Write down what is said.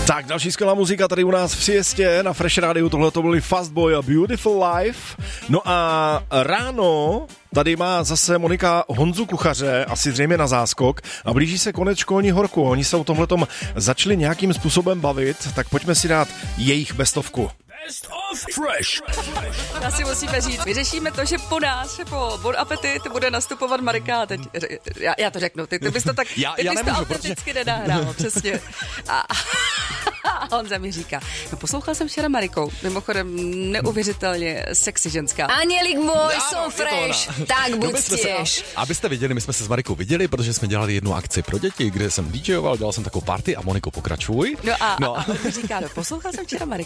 Tak, další skvělá muzika tady u nás v Siestě na Fresh Radio, tohle to byly Fastboy a Beautiful Life. No a ráno tady má zase Monika Honzu Kuchaře, asi zřejmě na záskok, a blíží se konec školního roku. Oni se o tomhletom začali nějakým způsobem bavit, tak pojďme si dát jejich bestovku. Best of Fresh. Já si musíme říct, vyřešíme to, že po nás, po Bon Appetit bude nastupovat Marika. Teď, já to řeknu, ty bys to tak, ty bys to autenticky nenahrál, přesně. A Honza mi říká, no poslouchal jsem včera Marikou, mimochodem neuvěřitelně sexy ženská. Anělik můj, jsou fresh, tak buď stěž. Abyste viděli, my jsme se s Marikou viděli, protože jsme dělali jednu akci pro děti, kde jsem DJoval, dělal jsem takovou party a Moniko, pokračuj. No a on mi říká, no poslouchal jsem včera Mariku.